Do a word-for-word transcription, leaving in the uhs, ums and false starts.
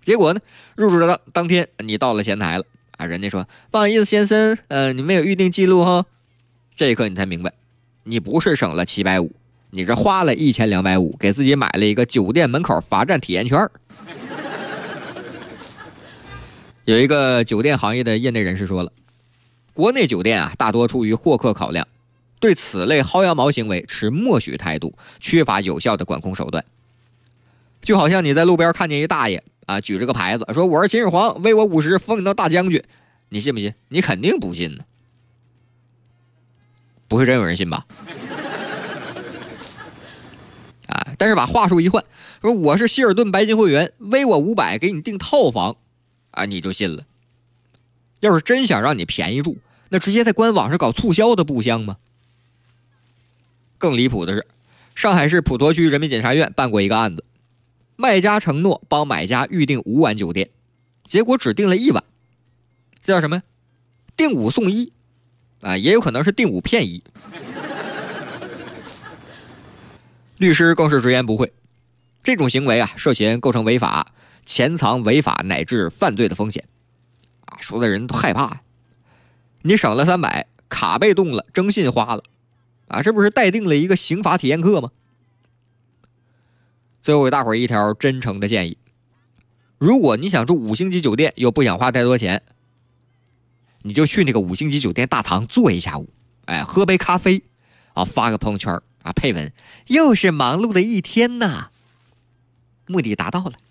结果呢，入住的当当天你到了前台了啊，人家说不好意思先生，呃，你没有预订记录哈。这一刻你才明白，你不是省了七百五，你这花了一千两百五，给自己买了一个酒店门口罚站体验券。有一个酒店行业的业内人士说了，国内酒店啊，大多出于获客考量，对此类薅羊毛行为持默许态度，缺乏有效的管控手段。就好像你在路边看见一大爷啊，举着个牌子说我是秦始皇，威我五十，封你当大将军，你信不信？你肯定不信呢，不会真有人信吧？啊！但是把话术一换，说我是希尔顿白金会员，威我五百给你订套房，啊，你就信了。要是真想让你便宜住，那直接在官网上搞促销的不香吗？更离谱的是，上海市普陀区人民检察院办过一个案子，卖家承诺帮买家预订五晚酒店，结果只订了一晚，这叫什么？订五送一啊，也有可能是订五骗一。律师更是直言不讳，这种行为啊，涉嫌构成违法、潜藏违法乃至犯罪的风险啊，说的人都害怕。你省了三百，卡被动了，征信花了啊，这不是待定了一个刑法体验课吗？最后给大伙儿一条真诚的建议，如果你想住五星级酒店又不想花太多钱，你就去那个五星级酒店大堂坐一下午，哎，喝杯咖啡啊，发个朋友圈啊，配文又是忙碌的一天呐，目的达到了。